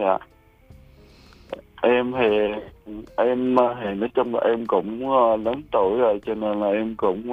Dạ. Em thì nói chung là em cũng lớn tuổi rồi, cho nên là em cũng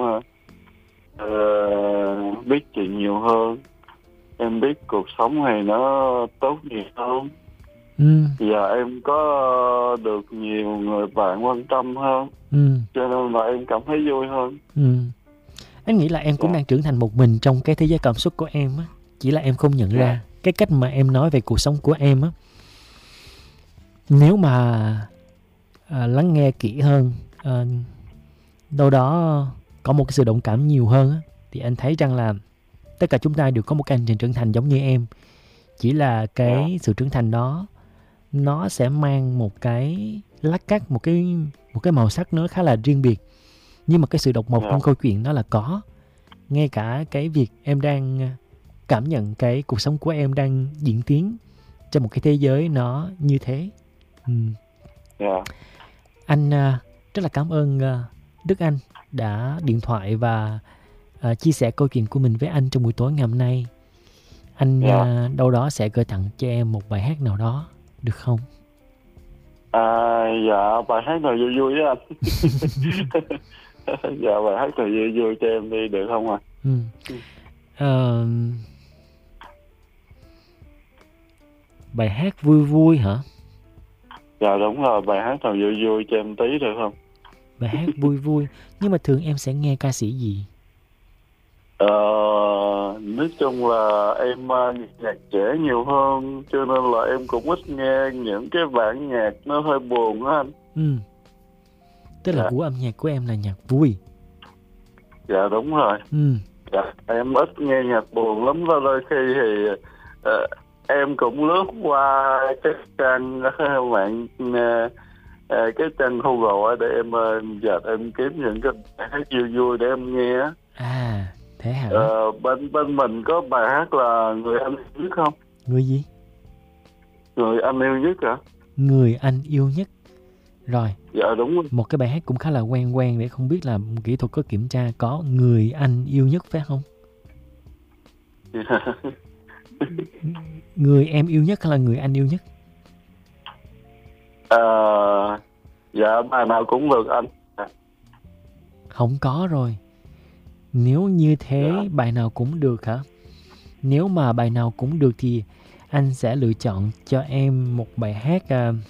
biết chuyện nhiều hơn. Em biết cuộc sống này nó tốt nhiều hơn. Ừ. Giờ em có được nhiều người bạn quan tâm hơn, Ừ. cho nên là em cảm thấy vui hơn. Ừ. Anh nghĩ là em cũng Dạ. đang trưởng thành một mình trong cái thế giới cảm xúc của em á. Chỉ là em không nhận Dạ. ra. Cái cách mà em nói về cuộc sống của em á, nếu mà lắng nghe kỹ hơn, đâu đó có một cái sự đồng cảm nhiều hơn á, thì anh thấy rằng là tất cả chúng ta đều có một cái hành trình trưởng thành giống như em. Chỉ là cái sự trưởng thành đó nó sẽ mang một cái lát cắt, một cái màu sắc nó khá là riêng biệt. Nhưng mà cái sự độc mộc trong câu chuyện đó là có. Ngay cả cái việc em đang cảm nhận cái cuộc sống của em đang diễn tiến trong một cái thế giới nó như thế. Anh rất là cảm ơn Đức Anh đã điện thoại và chia sẻ câu chuyện của mình với anh trong buổi tối ngày hôm nay. Anh đâu đó sẽ gửi tặng cho em một bài hát nào đó, được không? Dạ, bài hát nào vui vui với anh. Dạ, bài hát nào vui vui cho em đi, được không ạ? Bài hát vui vui hả? Dạ đúng rồi, bài hát nào vui vui cho em tí được không? Bài hát vui vui. Nhưng mà thường em sẽ nghe ca sĩ gì? Nói chung là em nhạc trẻ nhiều hơn, cho nên là em cũng ít nghe những cái bản nhạc nó hơi buồn á anh. Tức là gu âm nhạc của em là nhạc vui. Dạ đúng rồi. Dạ, em ít nghe nhạc buồn lắm. Đôi khi thì em cũng lướt qua cái trang mạng, cái trang Google để em em kiếm những cái bài hát vui vui để em nghe. Thế hả? Bên mình có bài hát là Người Anh Yêu Nhất không? Người gì? Người Anh Yêu Nhất hả? Người Anh Yêu Nhất. Rồi. Dạ đúng rồi. Một cái bài hát cũng khá là quen để không biết là kỹ thuật có kiểm tra có Người Anh Yêu Nhất phải không? Người em yêu nhất hay là người anh yêu nhất? Dạ bài nào cũng được anh. Không có rồi. Nếu như thế bài nào cũng được hả? Nếu mà bài nào cũng được thì anh sẽ lựa chọn cho em một bài hát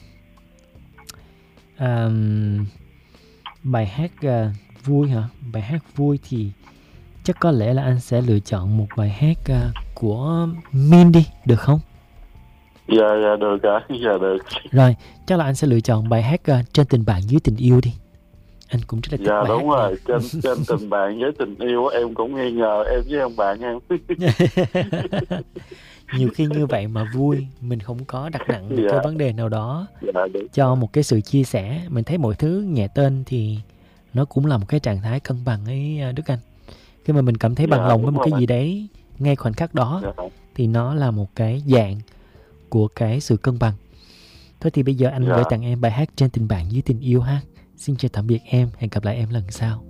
bài hát vui hả? Bài hát vui thì chắc có lẽ là anh sẽ lựa chọn một bài hát của Min đi, được không? Dạ được ạ, dạ được. Rồi, chắc là anh sẽ lựa chọn bài hát Trên Tình Bạn Dưới Tình Yêu đi. Anh cũng rất là thích bài hát. Dạ đúng rồi, trên tình bạn với tình yêu em cũng nghi ngờ em với ông bạn em. Nhiều khi như vậy mà vui, mình không có đặt nặng một cái vấn đề nào đó cho một cái sự chia sẻ. Mình thấy mọi thứ nhẹ tên thì nó cũng là một cái trạng thái cân bằng ấy Đức Anh. Khi mà mình cảm thấy bằng lòng với một cái gì đấy ngay khoảnh khắc đó thì nó là một cái dạng của cái sự cân bằng. Thôi thì bây giờ anh gửi tặng em bài hát Trên Tình Bạn Dưới Tình Yêu ha. Xin chào tạm biệt em, hẹn gặp lại em lần sau.